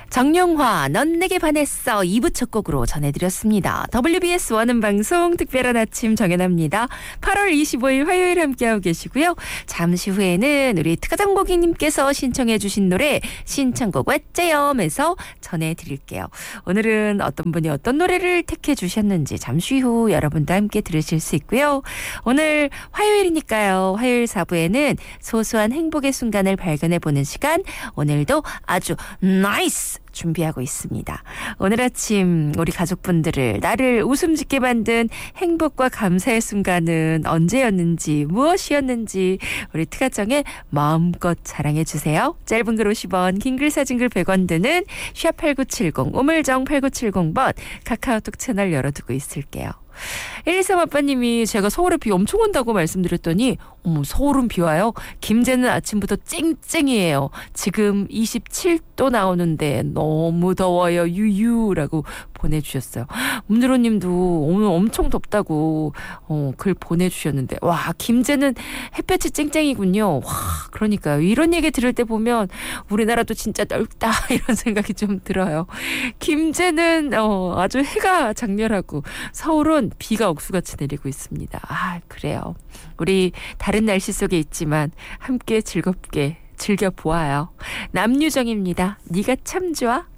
정용화 넌 내게 반했어 2부 첫 곡으로 전해드렸습니다. WBS 원음 방송 특별한 아침 정연아입니다. 8월 25일 화요일 함께하고 계시고요. 잠시 후에는 우리 특가장보기님께서 신청해 주신 노래 신청곡 왓째염에서 전해드릴게요. 오늘은 어떤 분이 어떤 노래를 택해 주셨는지 잠시 후 여러분도 함께 들으실 수 있고요. 오늘 화요일이니까요. 화요일 4부에는 소소한 행복의 순간을 발견해보는 시간, 오늘도 아주 나이스 준비하고 있습니다. 오늘 아침 우리 가족분들을 나를 웃음 짓게 만든 행복과 감사의 순간은 언제였는지 무엇이었는지 우리 특가정에 마음껏 자랑해 주세요. 짧은 글 50원, 긴 글 사진 글 100원 드는 샵8970 우물정 8970번 카카오톡 채널 열어두고 있을게요. 123 아빠님이 제가 서울에 비 엄청 온다고 말씀드렸더니 어머 서울은 비 와요? 김제는 아침부터 쨍쨍이에요. 지금 27도 나오는데 너무 더워요 유유라고 보내주셨어요. 문드로님도 오늘 엄청 덥다고 글 보내주셨는데 와 김제는 햇볕이 쨍쨍이군요. 와 그러니까요. 이런 얘기 들을 때 보면 우리나라도 진짜 넓다 이런 생각이 좀 들어요. 김제는 아주 해가 장렬하고 서울은 비가 억수같이 내리고 있습니다. 아 그래요. 우리 다른 날씨 속에 있지만 함께 즐겁게 즐겨보아요. 남유정입니다. 네가 참 좋아.